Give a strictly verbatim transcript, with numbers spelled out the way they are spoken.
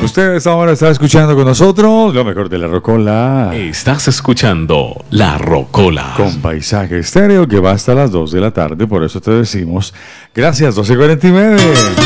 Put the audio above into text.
Usted ahora está escuchando con nosotros lo mejor de la Rocola. Estás escuchando La Rocola. Con Paisaje Estéreo, que va hasta las dos de la tarde. Por eso te decimos gracias, doce cuarenta y nueve.